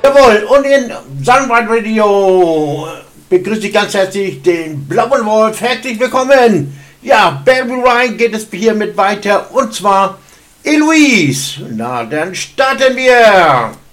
Jawohl, und in Sunrise Radio begrüße ich ganz herzlich den Blauen Wolf. Herzlich willkommen. Ja, Barry Ryan geht es hier mit weiter und zwar Eloise. Na, dann starten wir.